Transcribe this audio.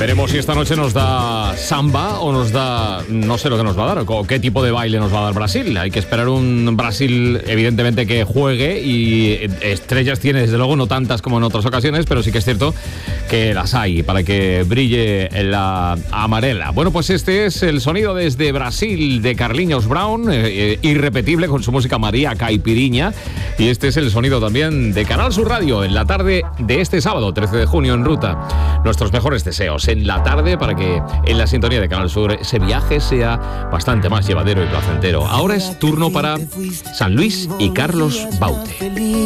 Veremos si esta noche nos da samba o nos da... no sé lo que nos va a dar, o qué tipo de baile nos va a dar Brasil. Hay que esperar un Brasil, evidentemente, que juegue, y estrellas tiene, desde luego, no tantas como en otras ocasiones, pero sí que es cierto que las hay para que brille la amarela. Bueno, pues este es el sonido desde Brasil de Carlinhos Brown, irrepetible con su música María Caipiriña, y este es el sonido también de Canal Sur Radio en la tarde de este sábado, 13 de junio, en ruta. Nuestros mejores deseos en la tarde para que en la sintonía de Canal Sur ese viaje sea bastante más llevadero y placentero. Ahora es turno para San Luis y Carlos Baute.